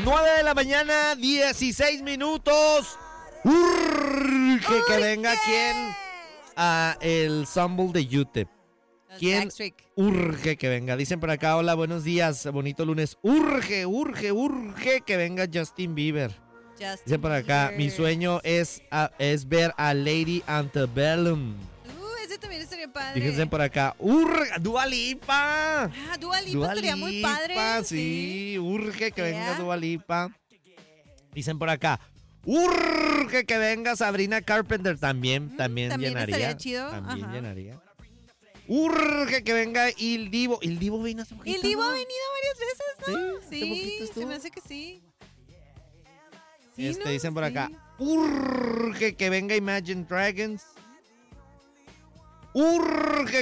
9 de la mañana, 16 minutos. Urge que venga quien a el Stumble de UTEP. ¿Quién urge que venga? Dicen por acá, hola, buenos días, bonito lunes. Urge que venga Justin Bieber. Dicen por acá, mi sueño es ver a Lady Antebellum. Ese también estaría padre. Dicen por acá, Dua Lipa. Dua Lipa estaría muy padre. Sí, urge que venga Dua Lipa. Dicen por acá, urge que venga Sabrina Carpenter. También llenaría. Estaría chido. También llenaría. Urge que venga Il Divo. Il Divo vino hace poquito. Il Divo ha venido varias veces, ¿no? Sí, se me hace que sí. Dicen por acá, urge que venga Imagine Dragons. Urge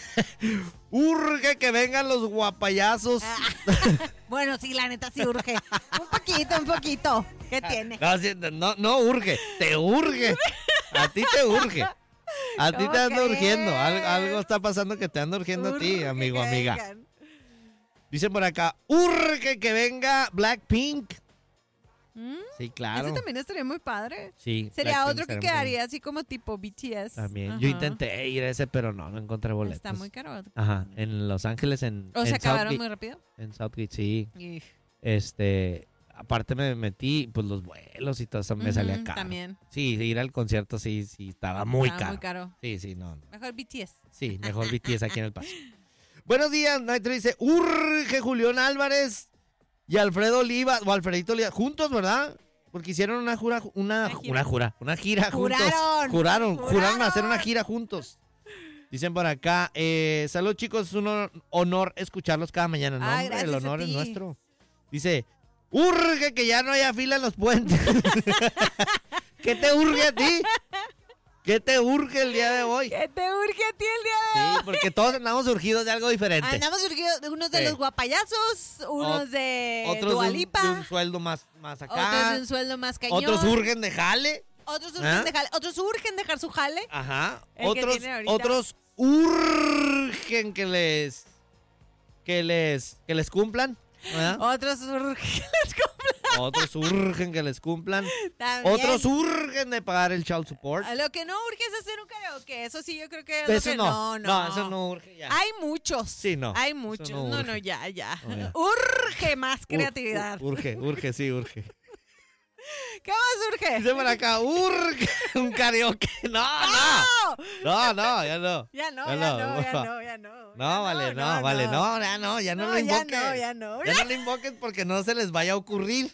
que vengan los guapayazos. Bueno, sí, la neta sí urge. Un poquito. ¿Qué tiene? No urge, te urge. A ti te urge. A ti te anda urgiendo. Algo está pasando que te anda urgiendo a ti, amigo, amiga. Vengan. Dicen por acá, urge que venga Blackpink. Sí, claro. Ese también estaría muy padre. Sí. Sería otro que quedaría así como tipo BTS. También. Ajá. Yo intenté ir a ese, pero no encontré boletos. Está muy caro. Ajá. En Los Ángeles, ¿O se acabaron muy rápido? En Southgate, sí. Aparte me metí, pues los vuelos y todo eso me salía caro. También. Sí, ir al concierto sí estaba muy caro. Muy caro. Sí, no. Mejor BTS. Sí, mejor BTS aquí en El Paso. Buenos días, Nitro dice, urge Julián Álvarez y Alfredo Oliva, o Alfredito Oliva, juntos, ¿verdad? Porque hicieron una gira juntos. Juraron hacer una gira juntos. Dicen por acá, salud chicos, es un honor escucharlos cada mañana. No, hombre, el honor es nuestro. Dice, urge que ya no haya fila en los puentes. ¿Qué te urge a ti? ¿Qué te urge el día de hoy? ¿Qué te urge a ti el día de hoy? Sí, porque todos andamos urgidos de algo diferente. Andamos urgidos de unos de los guapayazos, unos de Dua Lipa. De un sueldo más acá. Otros de un sueldo más cañón. Otros urgen de jale. Otros urgen dejar su jale. Ajá. Otros urgen que les cumplan. ¿verdad? Otros urgen que les cumplan. Otros urgen que les cumplan. También. Otros urgen de pagar el child support. Lo que no urge es hacer un karaoke. Eso sí, yo creo que es eso lo que no, eso no urge ya. Hay muchos. Sí, no. Hay muchos. No, ya. No, urge más creatividad. Urge. ¿Qué más urge? Dice por acá, urge un karaoke. No, ya no. Ya no. Ya no lo invoques. Ya no lo invoques porque no se les vaya a ocurrir.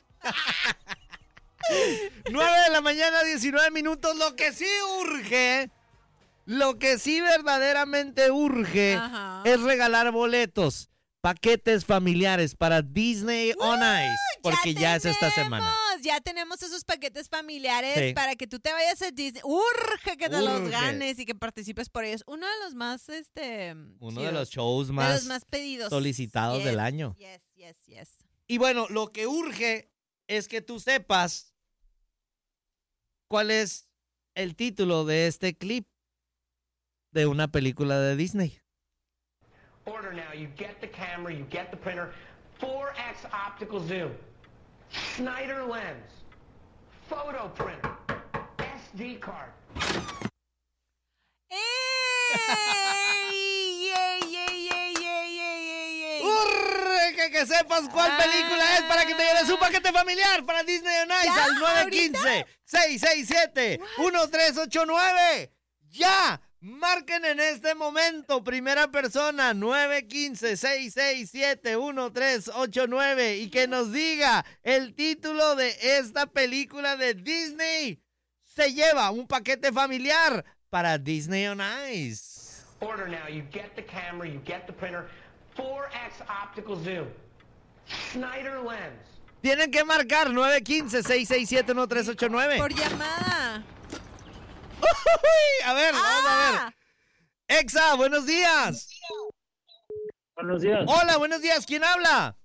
9 de la mañana, 19 minutos. Lo que sí urge, lo que sí verdaderamente urge es regalar boletos, paquetes familiares para Disney on Ice, porque ya es esta semana. Ya tenemos esos paquetes familiares para que tú te vayas a Disney. Urge que te los ganes y que participes por ellos. Uno de los más, uno de los shows más pedidos, solicitados del año. Yes. Y bueno, lo que urge es que tú sepas cuál es el título de este clip de una película de Disney. Order now. You get the camera, you get the printer, 4X optical zoom, Schneider lens, photo printer, SD card. Urge que sepas cuál película es para que te lleves un paquete familiar para Disney on Ice al 915-667-1389. ¡Ya! Marquen en este momento, primera persona, 915-667-1389 y que nos diga el título de esta película de Disney. Se lleva un paquete familiar para Disney on Ice. Order now. You get the camera, you get the printer, 4X optical zoom, Schneider lens. Tienen que marcar 915-667-1389. Por llamada. A ver, vamos a ver. Exa, buenos días. Buenos días. Hola, buenos días. ¿Quién habla?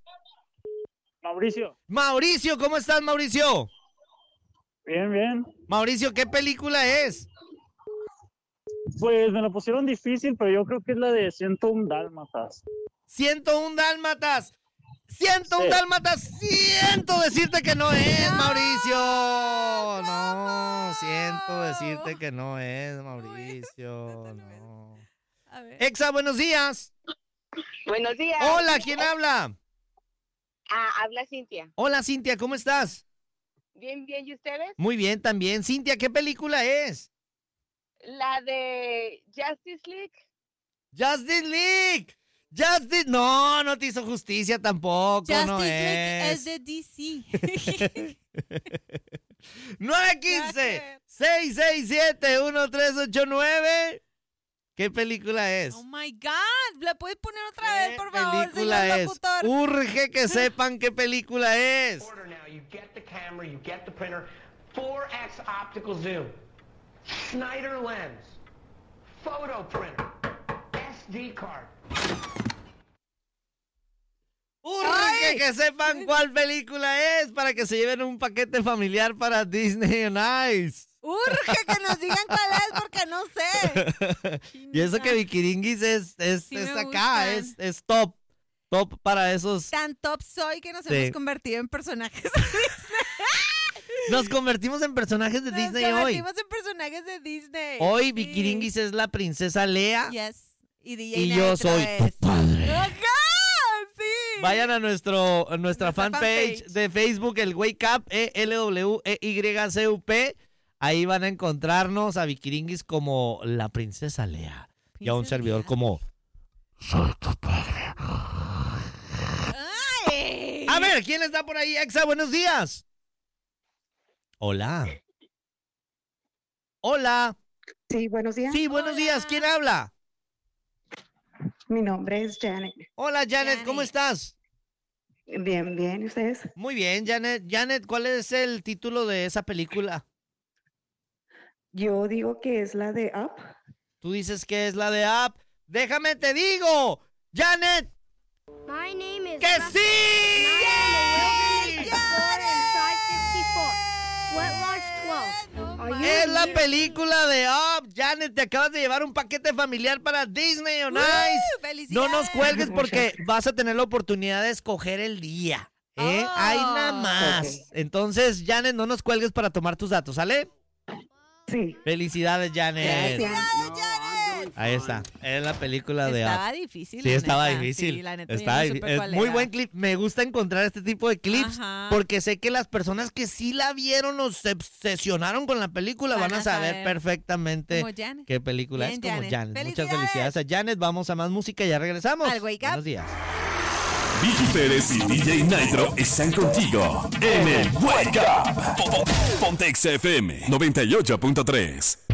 Mauricio, ¿cómo estás, Mauricio? Bien. Mauricio, ¿qué película es? Pues me la pusieron difícil, pero yo creo que es la de 101 Dálmatas. 101 Dálmatas. 101 Sí. dálmatas, siento decirte que no es, Mauricio. No, siento decirte que no es, Mauricio. No. A ver. Exa, buenos días. Buenos días. Hola, ¿quién habla? Habla Cintia. Hola, Cintia, ¿cómo estás? Bien, bien. ¿Y ustedes? Muy bien también. Cintia, ¿qué película es? La de Justice League. Justice League. No te hizo justicia tampoco, Justice no League es. es de DC. 915-667-1389. ¿Qué película es? Oh my God. ¿La puedes poner otra vez, por favor, ¿Qué película señor es? locutor? Urge que sepan qué película es. Order now. You get the camera, you get the printer. 4X optical zoom. Schneider lens. Photo printer. SD card. Urge Ay. que sepan cuál película es para que se lleven un paquete familiar para Disney on Ice. Urge que nos digan cuál es porque no sé. Y eso que Vikiringis es Sí me acá, gustan. es top para esos. Tan top soy que nos Sí. hemos convertido en personajes. Nos convertimos en personajes de Disney Nos hoy. convertimos en personajes de Disney. Hoy Sí. Vikiringis es la princesa Lea Yes. Y DJ y yo Nitro soy tu es- padre. ¡Ajá! Sí. Vayan a nuestra Nuestra fanpage fanpage. de Facebook, el Wake Up, ELWEYCUP. Ahí van a encontrarnos a Vikiringis como la princesa Lea. Y a un Princesa servidor Lea. como soy tu padre. Ay. A ver, ¿quién está por ahí, Exa? Buenos días. Hola. Hola. Sí, buenos días. Sí, buenos días. ¿Quién habla? Mi nombre es Janet. Hola, Janet. ¿Cómo Janet. estás? Bien, bien. ¿Y ustedes? Muy bien, Janet. Janet, ¿cuál es el título de esa película? Yo digo que es la de Up. Tú dices que es la de Up. Déjame te digo, Janet, My name is que Russell, sí. and I am a wilderness explorer in 554. What Lodge 12? Are you Es la a película de Up. Janet, te acabas de llevar un paquete familiar para Disney on Ice. ¡Felicidades! No nos cuelgues porque Muchas vas a tener la oportunidad de escoger el día. ¿Eh? Oh. Hay nada más. Ok. Entonces, Janet, no nos cuelgues para tomar tus datos, ¿sale? Sí. Felicidades, Janet. Gracias. Ahí está. Es la película de Up. Estaba difícil. Sí, la estaba neta. difícil. Sí, la neta, yo Estaba no supe difícil. cuál Es muy era. buen clip. Me gusta encontrar este tipo de clips Ajá. porque sé que las personas que sí la vieron o se obsesionaron con la película van a saber perfectamente Como Janet. qué película Bien, es como Janet. Janet. Muchas ¡Felicidades! felicidades a Janet. Vamos a más música y ya regresamos. Al Wake Up. Buenos días. Vicky Pérez y DJ Nitro están contigo en el Wake Up. Pontex FM 98.3.